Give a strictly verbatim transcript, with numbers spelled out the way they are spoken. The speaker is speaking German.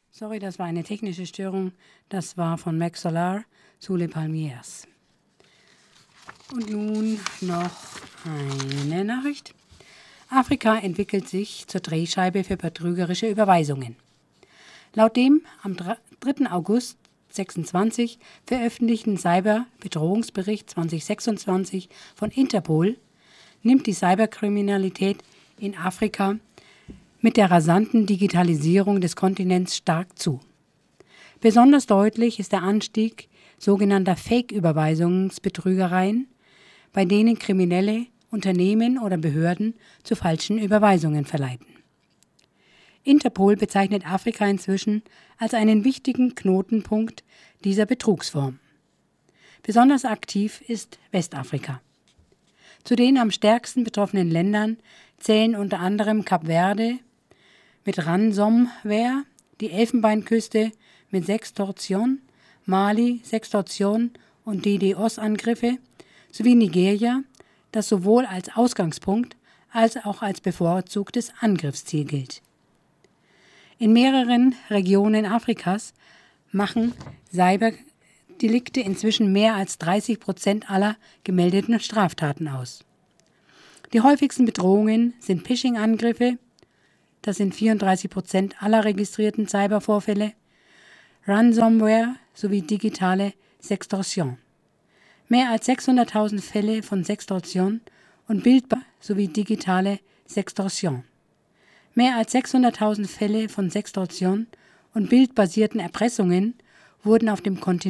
Sorry, das war eine technische Störung. Das war von Max Solar zu Les Palmiers. Und nun noch eine Nachricht. Afrika entwickelt sich zur Drehscheibe für betrügerische Überweisungen. Laut dem am dritten August sechsundzwanzig veröffentlichten Cyberbedrohungsbericht zwanzig sechsundzwanzig von Interpol nimmt die Cyberkriminalität in Afrika mit der rasanten Digitalisierung des Kontinents stark zu. Besonders deutlich ist der Anstieg sogenannter Fake-Überweisungsbetrügereien, bei denen Kriminelle Unternehmen oder Behörden zu falschen Überweisungen verleiten. Interpol bezeichnet Afrika inzwischen als einen wichtigen Knotenpunkt dieser Betrugsform. Besonders aktiv ist Westafrika. Zu den am stärksten betroffenen Ländern zählen unter anderem Kap Verde mit Ransomware, die Elfenbeinküste mit Sextortion, Mali, Sextortion und DDoS-Angriffe sowie Nigeria, das sowohl als Ausgangspunkt als auch als bevorzugtes Angriffsziel gilt. In mehreren Regionen Afrikas machen Cyberdelikte inzwischen mehr als dreißig Prozent aller gemeldeten Straftaten aus. Die häufigsten Bedrohungen sind Phishing-Angriffe, das sind vierunddreißig Prozent aller registrierten Cybervorfälle, Ransomware sowie digitale Sextortion. Mehr als sechshunderttausend Fälle von Sextortion und Bildbar sowie digitale Sextortion. Mehr als sechshunderttausend Fälle von Sextortion und bildbasierten Erpressungen wurden auf dem Kontinent